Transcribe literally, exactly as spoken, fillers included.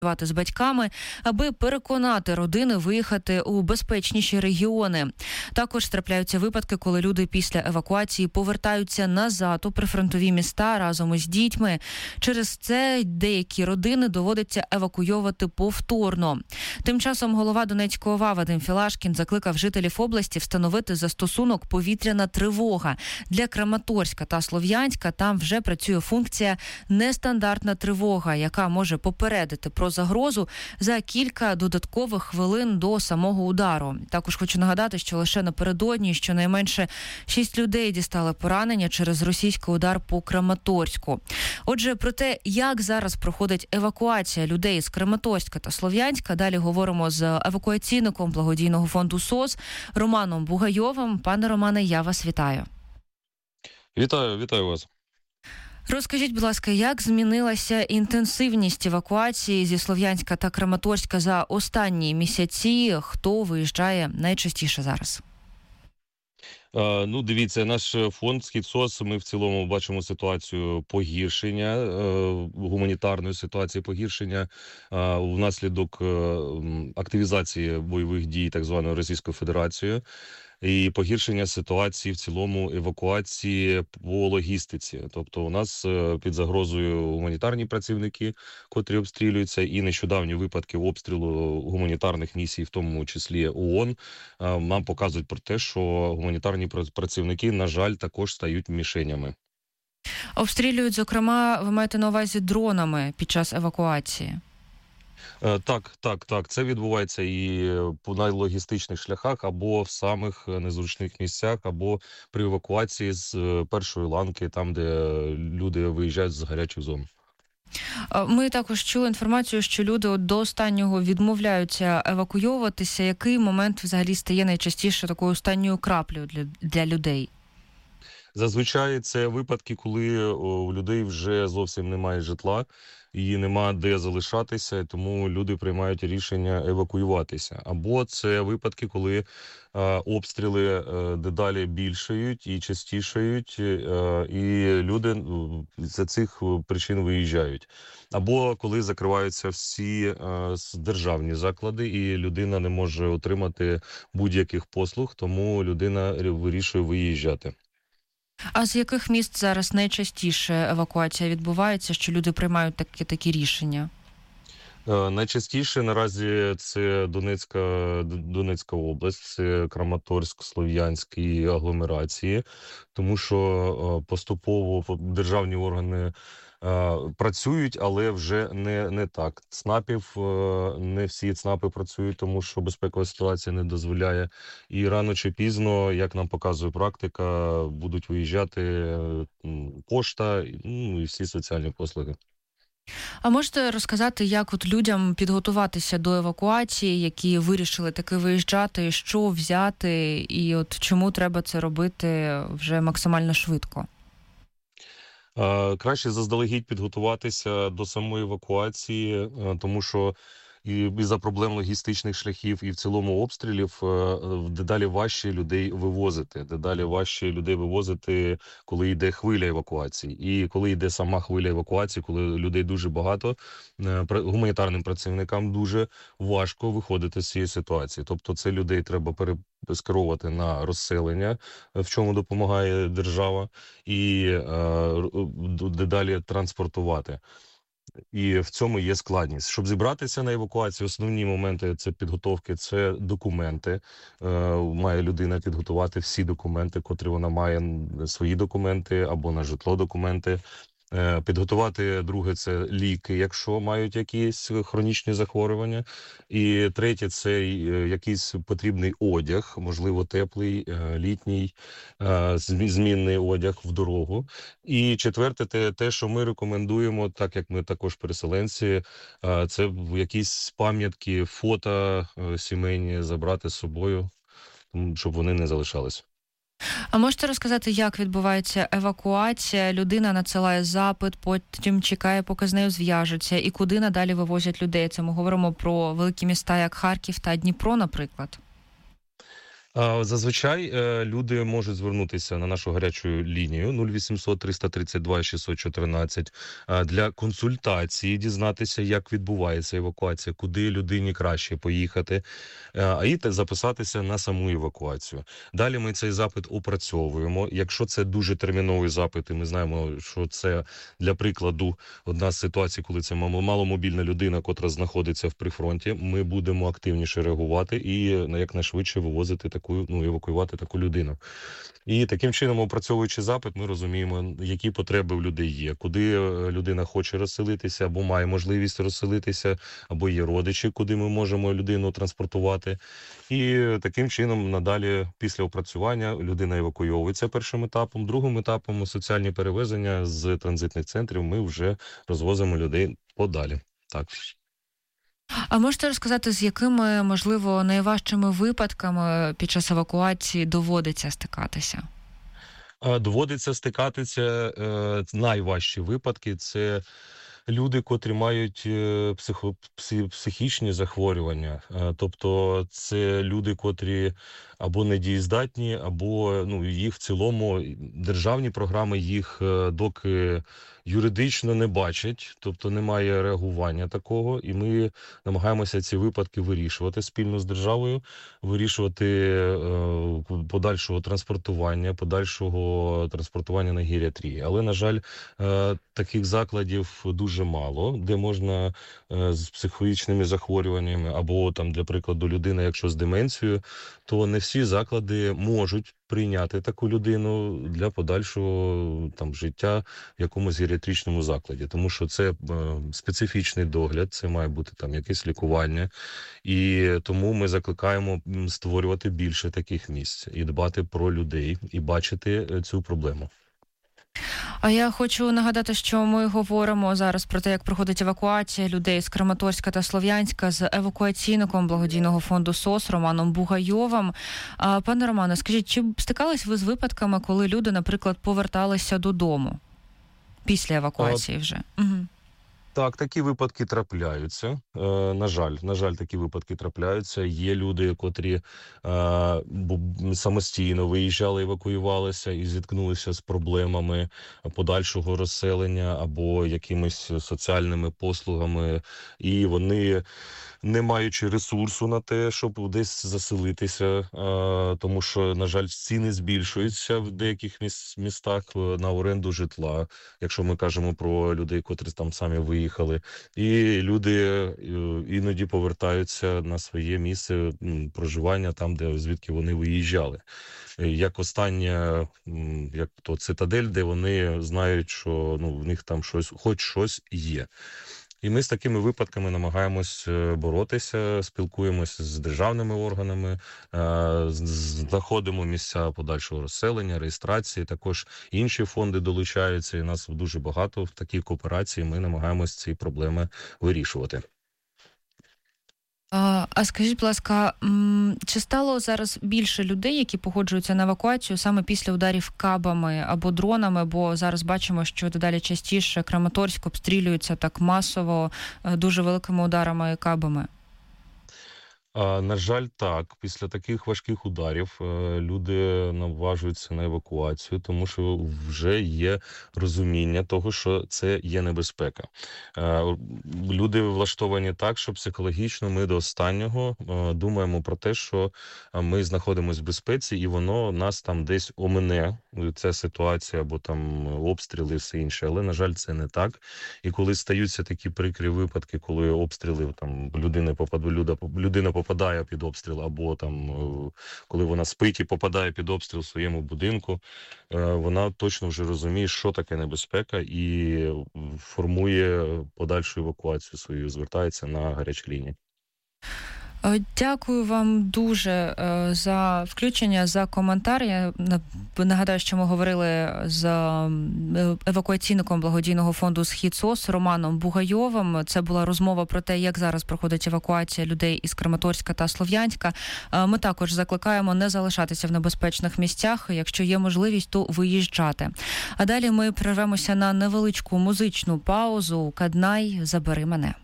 з батьками, аби переконати родини виїхати у безпечніші регіони. Також трапляються випадки, коли люди після евакуації повертаються назад у прифронтові міста разом із дітьми. Через це деякі родини доводиться евакуйовувати повторно. Тим часом голова Донецької ОВА Вадим Філашкін закликав жителів області встановити застосунок «Повітряна тривога». Для Краматорська та Слов'янська там вже працює функція «Нестандартна тривога», яка може попередити про загрозу за кілька додаткових хвилин до самого удару. Також хочу нагадати, що лише напередодні щонайменше шість людей дістали поранення через російський удар по Краматорську. Отже, про те, як зараз проходить евакуація людей з Краматорська та Слов'янська, далі говоримо з евакуаційником благодійного фонду СОС Романом Бугайовим. Пане Романе, я вас вітаю. Вітаю, вітаю вас. Розкажіть, будь ласка, як змінилася інтенсивність евакуації зі Слов'янська та Краматорська за останні місяці? Хто виїжджає найчастіше зараз? Uh, ну, дивіться, наш фонд «СхідСОС», ми в цілому бачимо ситуацію погіршення, uh, гуманітарної ситуації погіршення uh, внаслідок uh, активізації бойових дій так званої Російською Федерацією і погіршення ситуації в цілому евакуації по логістиці. Тобто у нас під загрозою гуманітарні працівники, котрі обстрілюються, і нещодавні випадки обстрілу гуманітарних місій, в тому числі ООН, нам показують про те, що гуманітарні працівники, на жаль, також стають мішенями. Обстрілюють, зокрема, ви маєте на увазі дронами під час евакуації? Так, так, так. Це відбувається і по найлогістичних шляхах, або в самих незручних місцях, або при евакуації з першої ланки, там, де люди виїжджають з гарячих зон. Ми також чули інформацію, що люди от до останнього відмовляються евакуйовуватися. Який момент взагалі стає найчастіше такою останньою краплею для, для людей? Зазвичай це випадки, коли у людей вже зовсім немає житла і нема де залишатися, тому люди приймають рішення евакуюватися. Або це випадки, коли е, обстріли е, дедалі більшають і частішають, е, і люди за цих причин виїжджають. Або коли закриваються всі е, державні заклади, і людина не може отримати будь-яких послуг, тому людина вирішує виїжджати. А з яких міст зараз найчастіше евакуація відбувається, що люди приймають такі, такі рішення? Е, найчастіше наразі це Донецька, Донецька область, це Краматорськ, Слов'янськ і агломерації, тому що е, поступово державні органи е, працюють, але вже не, не так. ЦНАПів, е, не всі ЦНАПи працюють, тому що безпекова ситуація не дозволяє. І рано чи пізно, як нам показує практика, будуть виїжджати е, пошта, ну і всі соціальні послуги. А можете розказати, як от людям підготуватися до евакуації, які вирішили таки виїжджати, що взяти, і от чому треба це робити вже максимально швидко? Краще заздалегідь підготуватися до самої евакуації, тому що і із-за проблем логістичних шляхів і в цілому обстрілів дедалі важче людей вивозити. Дедалі важче людей вивозити, коли йде хвиля евакуації. І коли йде сама хвиля евакуації, коли людей дуже багато, гуманітарним працівникам дуже важко виходити з цієї ситуації. Тобто це людей треба перескеровувати на розселення, в чому допомагає держава, і е, дедалі транспортувати. І в цьому є складність. Щоб зібратися на евакуацію, основні моменти це підготовки, це документи. Е, має людина підготувати всі документи, котрі вона має, свої документи або на житло документи. Е, підготувати, друге, це ліки, якщо мають якісь хронічні захворювання. І третє, це якийсь потрібний одяг, можливо, теплий, літній, змінний одяг в дорогу. І четверте, те, те, що ми рекомендуємо, так як ми також переселенці, це якісь пам'ятки, фото сімейні забрати з собою, щоб вони не залишались. А можете розказати, як відбувається евакуація? Людина надсилає запит, потім чекає, поки з нею зв'яжуться, і куди надалі вивозять людей? Це ми говоримо про великі міста, як Харків та Дніпро, наприклад. А, Зазвичай е, люди можуть звернутися на нашу гарячу лінію нуль вісімсот триста тридцять два шістсот чотирнадцять е, для консультації, дізнатися, як відбувається евакуація, куди людині краще поїхати, е, а і те записатися на саму евакуацію. Далі ми цей запит опрацьовуємо. Якщо це дуже терміновий запит, і ми знаємо, що це, для прикладу, одна з ситуацій, коли це мал- маломобільна людина, котра знаходиться в прифронті, ми будемо активніше реагувати і якнайшвидше вивозити таку, ну, евакуювати таку людину. І таким чином, опрацьовуючи запит, ми розуміємо, які потреби в людей є, куди е, людина хоче розселитися, або має можливість розселитися, або є родичі, куди ми можемо людину транспортувати. І таким чином, надалі, після опрацювання, людина евакуйовується першим етапом. Другим етапом соціальні перевезення з транзитних центрів ми вже розвозимо людей подалі. Так. А можете розказати, з якими, можливо, найважчими випадками під час евакуації доводиться стикатися? Е, Доводиться стикатися е, найважчі випадки. Це люди, котрі мають е, психо, псі- психічні захворювання. Е, Тобто це люди, котрі або недієздатні, або ну, їх в цілому державні програми їх е, доки юридично не бачать, тобто немає реагування такого, і ми намагаємося ці випадки вирішувати спільно з державою, вирішувати е, подальшого транспортування, подальшого транспортування на геріатрії. Але, на жаль, е, таких закладів дуже мало, де можна е, з психологічними захворюваннями, або там, для прикладу, людина, якщо з деменцією, то не всі заклади можуть прийняти таку людину для подальшого там життя в якомусь геріатричному закладі, тому що це е, специфічний догляд, це має бути там якесь лікування, і тому ми закликаємо м, створювати більше таких місць і дбати про людей, і бачити е, цю проблему. А я хочу нагадати, що ми говоримо зараз про те, як проходить евакуація людей з Краматорська та Слов'янська з евакуаційником благодійного фонду СОС Романом Бугайовим. А, пане Романе, скажіть, чи стикались ви з випадками, коли люди, наприклад, поверталися додому після евакуації вже? Угу. Так, такі випадки трапляються. Е, на жаль, на жаль, такі випадки трапляються. Є люди, котрі е, бу- самостійно виїжджали, евакуювалися і зіткнулися з проблемами подальшого розселення або якимись соціальними послугами, і вони, не маючи ресурсу на те, щоб десь заселитися, е, тому що, на жаль, ціни збільшуються в деяких міс- містах е, на оренду житла, якщо ми кажемо про людей, котрі там самі виїхали, і люди е, іноді повертаються на своє місце м, проживання, там, де звідки вони виїжджали. Е, Як остання, м, як то цитадель, де вони знають, що ну в них там щось, хоч щось є. І ми з такими випадками намагаємось е, боротися, спілкуємося з державними органами, е, з- з- знаходимо місця подальшого розселення, реєстрації. Також інші фонди долучаються, і нас дуже багато в такій кооперації. Ми намагаємось ці проблеми вирішувати. А, а скажіть, будь ласка, м, чи стало зараз більше людей, які погоджуються на евакуацію саме після ударів кабами або дронами? Бо зараз бачимо, що дедалі частіше Краматорськ обстрілюється так масово, е, дуже великими ударами кабами. А, на жаль, так. Після таких важких ударів е, люди наважуються на евакуацію, тому що вже є розуміння того, що це є небезпека. Е, Люди влаштовані так, що психологічно ми до останнього е, думаємо про те, що е, ми знаходимося в безпеці, і воно нас там десь омине, ця ситуація, або там обстріли і все інше. Але, на жаль, це не так. І коли стаються такі прикрі випадки, коли обстріли там людина попадає, людина попадає під обстріл, або там е, коли вона спить і попадає під обстріл в своєму будинку, е, вона точно вже розуміє, що таке небезпека, і формує подальшу евакуацію свою, звертається на гарячі лінії. Е, Дякую вам дуже е, за включення, за коментар. Я на- нагадаю, що ми говорили з е, евакуаційником благодійного фонду «Схід СОС» Романом Бугайовим. Це була розмова про те, як зараз проходить евакуація людей із Краматорська та Слов'янська. Е, Ми також закликаємо не залишатися в небезпечних місцях. Якщо є можливість, то виїжджати. А далі ми перервемося на невеличку музичну паузу. Каднай «Забери мене».